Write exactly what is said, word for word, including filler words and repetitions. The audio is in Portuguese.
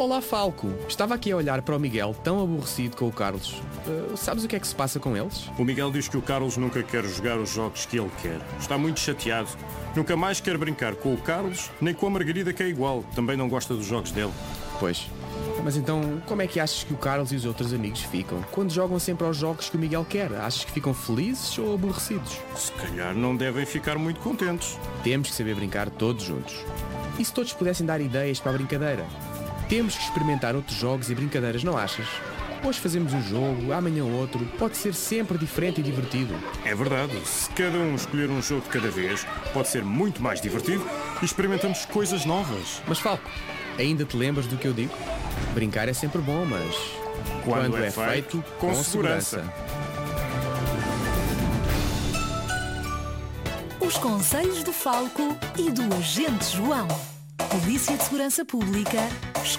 Olá, Falco. Estava aqui a olhar para o Miguel, tão aborrecido com o Carlos. Uh, sabes o que é que se passa com eles? O Miguel diz que o Carlos nunca quer jogar os jogos que ele quer. Está muito chateado. Nunca mais quer brincar com o Carlos, nem com a Margarida, que é igual. Também não gosta dos jogos dele. Pois. Mas então, como é que achas que o Carlos e os outros amigos ficam quando jogam sempre aos jogos que o Miguel quer? Achas que ficam felizes ou aborrecidos? Se calhar não devem ficar muito contentes. Temos que saber brincar todos juntos. E se todos pudessem dar ideias para a brincadeira? Temos que experimentar outros jogos e brincadeiras, não achas? Hoje fazemos um jogo, amanhã outro. Pode ser sempre diferente e divertido. É verdade. Se cada um escolher um jogo de cada vez, pode ser muito mais divertido e experimentamos coisas novas. Mas, Falco, ainda te lembras do que eu digo? Brincar é sempre bom, mas quando, quando é, é feito, com, com segurança. segurança. Os conselhos do Falco e do Agente João. Polícia de Segurança Pública,